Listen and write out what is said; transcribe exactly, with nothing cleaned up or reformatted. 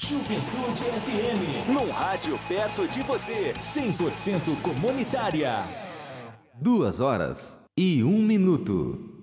Juventude F M. Num rádio perto de você. cem por cento comunitária. Duas horas e um minuto.